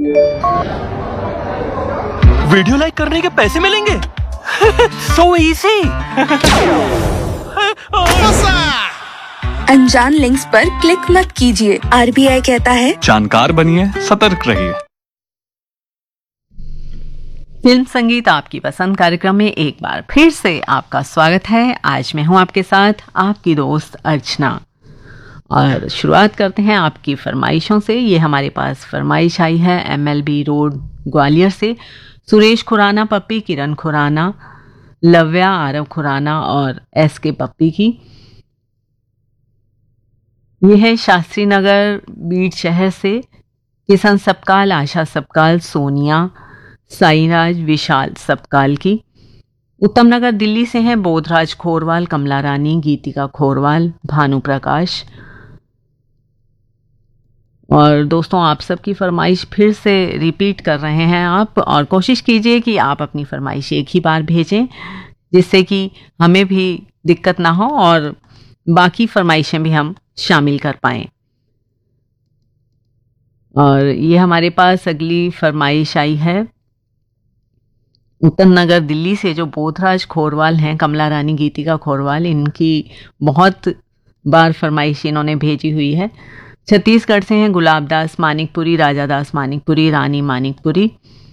Video like करने के पैसे मिलेंगे? So easy. अनजान लिंक्स पर क्लिक मत कीजिए। RBI कहता है जानकार बनिए, सतर्क रहिए। फिल्म संगीत आपकी पसंद कार्यक्रम में एक बार फिर से आपका स्वागत है। आज मैं हूं आपके साथ आपकी दोस्त अर्चना, और शुरुआत करते हैं आपकी फरमाइशों से। ये हमारे पास फरमाइश आई है MLB रोड ग्वालियर से सुरेश खुराना पप्पी, किरण खुराना, लव्या, आरव खुराना और SK पप्पी की। ये है शास्त्री नगर बीट शहर से किशन सपकाल, आशा सपकाल, सोनिया, साईराज, विशाल सपकाल की। उत्तम नगर दिल्ली से हैं बोधराज खोरवाल, कमला रानी, गीतिका खोरवाल, भानु प्रकाश। और दोस्तों, आप सबकी फरमाइश फिर से रिपीट कर रहे हैं आप, और कोशिश कीजिए कि आप अपनी फरमाइश एक ही बार भेजें, जिससे कि हमें भी दिक्कत ना हो और बाकी फरमाइशें भी हम शामिल कर पाएं। और ये हमारे पास अगली फरमाइश आई है उत्तम नगर दिल्ली से, जो बोधराज खोरवाल हैं, कमला रानी, गीतिका खोरवाल। इनकी बहुत बार फरमाइश इन्होंने भेजी हुई है। छत्तीसगढ़ से हैं गुलाब दास मानिकपुरी, राजा दास मानिकपुरी, रानी मानिकपुरी।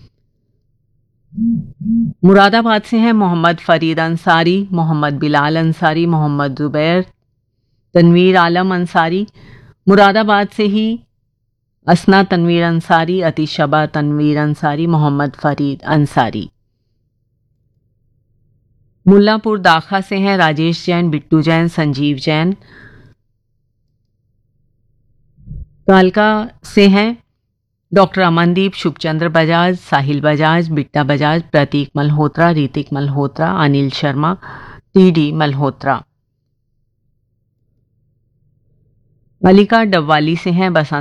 मुरादाबाद से हैं मोहम्मद फरीद अंसारी, मोहम्मद बिलाल अंसारी, मोहम्मद जुबैर, तनवीर आलम अंसारी। मुरादाबाद से ही असना तनवीर अंसारी, अतिशबा तनवीर अंसारी, मोहम्मद फरीद अंसारी। मुल्लापुर दाखा से हैं राजेश जैन, बिट्टू जैन, संजीव जैन। कालका से हैं डॉक्टर अमनदीप, शुभचंद्र बजाज, साहिल बजाज, बिट्टा बजाज, प्रतीक मल्होत्रा, रीतिक मल्होत्रा, अनिल शर्मा, TD मल्होत्रा। मलिका डबवाली से हैं बसंत